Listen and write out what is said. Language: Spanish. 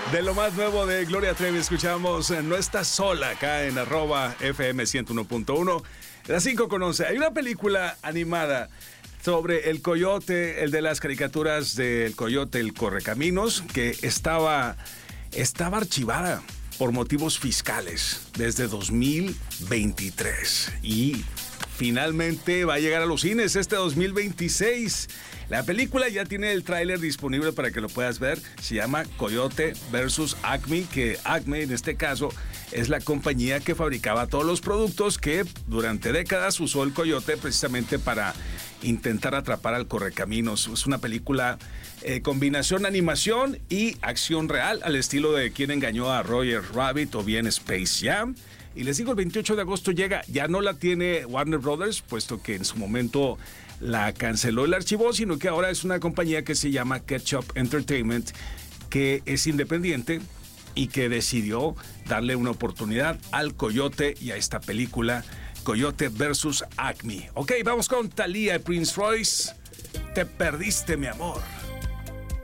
De lo más nuevo de Gloria Trevi escuchamos No estás sola acá en @FM 101.1. Las 5:11. Hay una película animada sobre el coyote, el de las caricaturas del coyote, el correcaminos, que estaba archivada por motivos fiscales desde 2023 y finalmente va a llegar a los cines este 2026. La película ya tiene el tráiler disponible para que lo puedas ver. Se llama Coyote vs. Acme, que Acme en este caso es la compañía que fabricaba todos los productos que durante décadas usó el coyote precisamente para intentar atrapar al correcaminos. Es una película combinación animación y acción real al estilo de Quién engañó a Roger Rabbit o bien Space Jam. Y les digo, el 28 de agosto llega. Ya no la tiene Warner Brothers, puesto que en su momento la canceló el archivo, sino que ahora es una compañía que se llama Ketchup Entertainment, que es independiente y que decidió darle una oportunidad al coyote y a esta película, Coyote vs. Acme. Ok, vamos con Thalía y Prince Royce. Te perdiste, mi amor.